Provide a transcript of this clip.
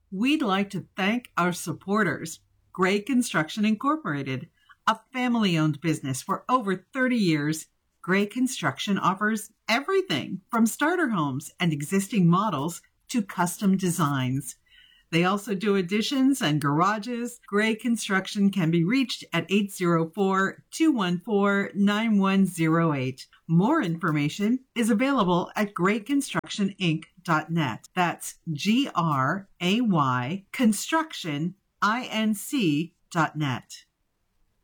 We'd like to thank our supporters, Gray Construction Incorporated, a family-owned business for over 30 years. Gray Construction offers everything from starter homes and existing models to custom designs. They also do additions and garages. Gray Construction can be reached at 804-214-9108. More information is available at grayconstructioninc.net. That's GRAY constructioninc.net.